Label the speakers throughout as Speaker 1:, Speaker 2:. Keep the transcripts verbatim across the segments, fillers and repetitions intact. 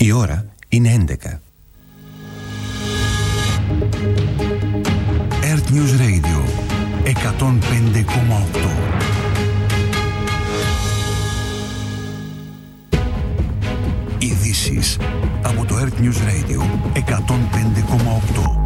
Speaker 1: Η ώρα είναι έντεκα. Earth News Radio εκατόν πέντε κόμμα οκτώ. Ειδήσεις από το Earth News Radio εκατόν πέντε κόμμα οκτώ.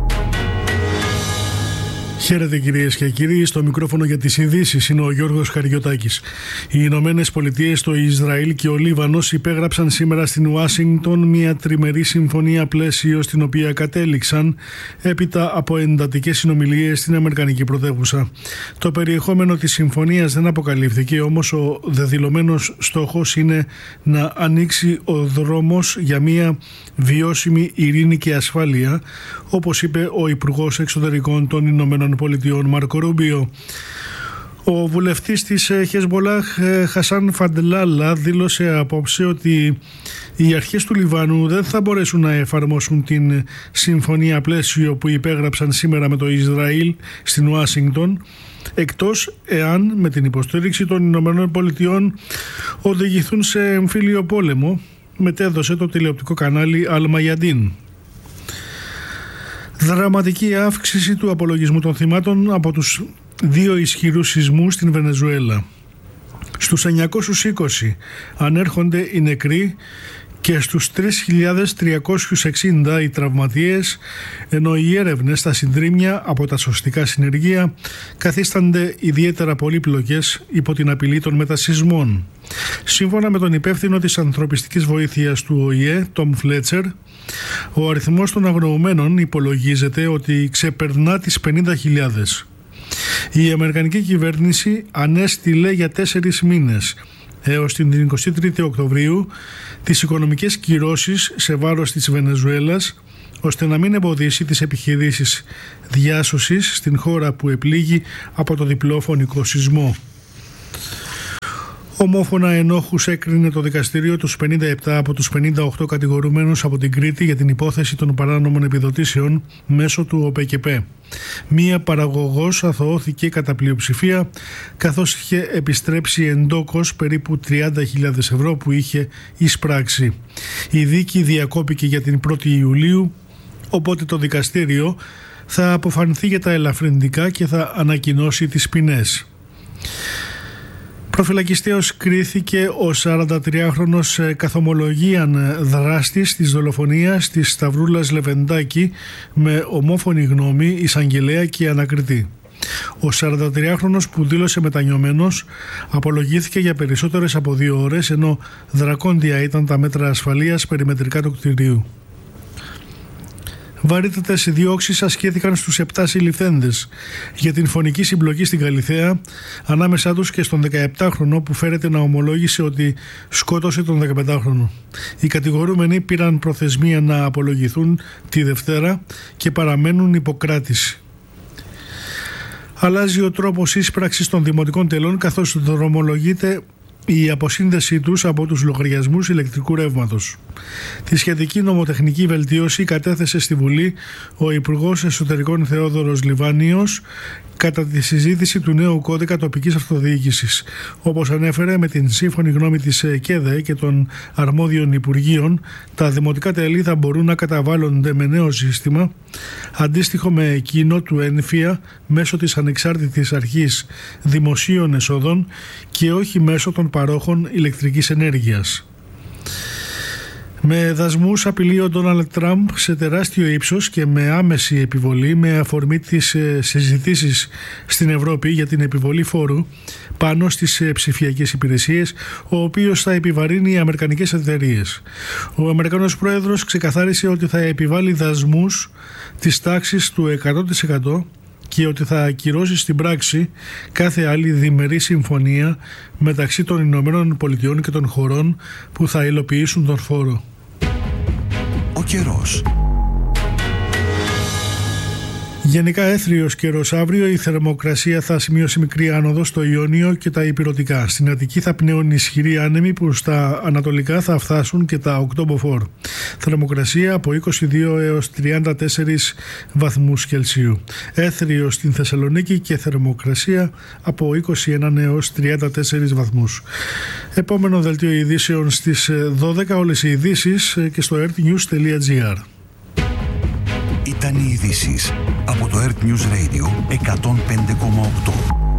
Speaker 2: Χαίρετε κυρίες και κύριοι, στο μικρόφωνο για τις ειδήσεις είναι ο Γιώργος Χαριωτάκης. Οι Ηνωμένες Πολιτείες, το Ισραήλ και ο Λίβανος υπέγραψαν σήμερα στην Ουάσιγκτον μια τριμερή συμφωνία πλαίσιο στην οποία κατέληξαν έπειτα από εντατικές συνομιλίες στην Αμερικανική πρωτεύουσα. Το περιεχόμενο της συμφωνίας δεν αποκαλύφθηκε, όμως ο δεδηλωμένος στόχος είναι να ανοίξει ο δρόμος για μια βιώσιμη ειρήνη και ασφάλεια, όπως είπε ο Υπουργός Εξωτερικών των Ηνωμένων Πολιτειών Μάρκο Ρούμπιο. Ο βουλευτής της Χεσμολάχ Χασάν Φαντλάλα δήλωσε απόψε ότι οι αρχές του Λιβάνου δεν θα μπορέσουν να εφαρμόσουν την συμφωνία πλαίσιο που υπέγραψαν σήμερα με το Ισραήλ στην Ουάσιγκτον, εκτός εάν με την υποστήριξη των Ηνωμένων Πολιτειών οδηγηθούν σε εμφύλιο πόλεμο, μετέδωσε το τηλεοπτικό κανάλι Αλ Μαγιαντίν. Δραματική αύξηση του απολογισμού των θυμάτων από τους δύο ισχυρούς σεισμούς στην Βενεζουέλα. Στους εννιακόσιους είκοσι ανέρχονται οι νεκροί και στους τρεις χιλιάδες τριακόσιους εξήντα οι τραυματίες, ενώ οι έρευνες στα συντρίμμια από τα σωστικά συνεργεία καθίστανται ιδιαίτερα πολύπλοκες υπό την απειλή των μετασεισμών. Σύμφωνα με τον υπεύθυνο της ανθρωπιστικής βοήθειας του Ο Η Ε, Τόμ Φλέτσερ, ο αριθμός των αγνοωμένων υπολογίζεται ότι ξεπερνά τις πενήντα χιλιάδες. Η Αμερικανική κυβέρνηση ανέστηλε για τέσσερις μήνες έως την εικοστή τρίτη Οκτωβρίου τις οικονομικές κυρώσεις σε βάρος της Βενεζουέλας, ώστε να μην εμποδίσει τις επιχειρήσεις διάσωσης στην χώρα που επλήγει από το διπλό φωνικό σεισμό. Ομόφωνα ενόχους έκρινε το δικαστήριο τους πενήντα επτά από τους πενήντα οκτώ κατηγορουμένους από την Κρήτη για την υπόθεση των παράνομων επιδοτήσεων μέσω του Ο Πε Κε Πε. Μία παραγωγός αθωώθηκε κατά πλειοψηφία, καθώς είχε επιστρέψει εντόκως περίπου τριάντα χιλιάδες ευρώ που είχε εισπράξει. Η δίκη διακόπηκε για την πρώτη Ιουλίου, οπότε το δικαστήριο θα αποφανθεί για τα ελαφρυντικά και θα ανακοινώσει τις ποινές. Προφυλακιστέως κρίθηκε ο σαραντατριάχρονος καθομολογίαν δράστης της δολοφονίας της Σταυρούλας Λεβεντάκη με ομόφωνη γνώμη, εισαγγελέα και ανακριτή. Ο σαραντατριάχρονος που δήλωσε μετανιωμένος απολογήθηκε για περισσότερες από δύο ώρες, ενώ δρακόντια ήταν τα μέτρα ασφαλείας περιμετρικά του κτηρίου. Βαρύτατες διώξεις ασκήθηκαν στους επτά συλληφθέντες για την φωνική συμπλοκή στην Καλιθέα, ανάμεσά τους και στον δεκαεπτάχρονο που φέρεται να ομολόγησε ότι σκότωσε τον δεκαπεντάχρονο. Οι κατηγορούμενοι πήραν προθεσμία να απολογηθούν τη Δευτέρα και παραμένουν υποκράτηση. Αλλάζει ο τρόπος ίσπραξης των δημοτικών τελών, καθώς δρομολογείται η αποσύνδεσή τους από τους λογαριασμούς ηλεκτρικού ρεύματος. Τη σχετική νομοτεχνική βελτίωση κατέθεσε στη Βουλή ο Υπουργός Εσωτερικών Θεόδωρος Λιβάνιος κατά τη συζήτηση του νέου κώδικα τοπικής αυτοδιοίκησης. Όπως ανέφερε, με την σύμφωνη γνώμη της ΚΕΔΕ και των αρμόδιων Υπουργείων, τα δημοτικά τέλη θα μπορούν να καταβάλλονται με νέο σύστημα, αντίστοιχο με εκείνο του ΕΝΦΙΑ, μέσω της ανεξάρτητης αρχής δημοσίων εσόδων και όχι μέσω των παρόχων ηλεκτρικής ενέργειας. Με δασμούς απειλεί ο Ντόναλντ Τραμπ σε τεράστιο ύψος και με άμεση επιβολή, με αφορμή τις συζητήσεις στην Ευρώπη για την επιβολή φόρου πάνω στις ψηφιακές υπηρεσίες, ο οποίος θα επιβαρύνει οι αμερικανικές εταιρείες. Ο Αμερικανός Πρόεδρος ξεκαθάρισε ότι θα επιβάλλει δασμούς της τάξης του εκατό τοις εκατό και ότι θα ακυρώσει στην πράξη κάθε άλλη διμερή συμφωνία μεταξύ των Ηνωμένων Πολιτειών και των χωρών που θα υλοποιήσουν τον φόρο.
Speaker 1: Ο καιρός.
Speaker 2: Γενικά έθριος καιρός αύριο, η θερμοκρασία θα σημειώσει μικρή άνοδο στο Ιόνιο και τα Ηπειρωτικά. Στην Αττική θα πνέουν ισχυροί άνεμοι που στα ανατολικά θα φτάσουν και τα οκτώ μποφόρ. Θερμοκρασία από είκοσι δύο έως τριάντα τέσσερις βαθμούς Κελσίου. Έθριος στην Θεσσαλονίκη και θερμοκρασία από είκοσι ένα έως τριάντα τέσσερις βαθμούς. Επόμενο δελτίο ειδήσεων στις δώδεκα, όλες οι ειδήσεις και στο earthnews τελεία gr.
Speaker 1: Ήταν οι ειδήσεις από το Earth News Radio εκατόν πέντε κόμμα οκτώ.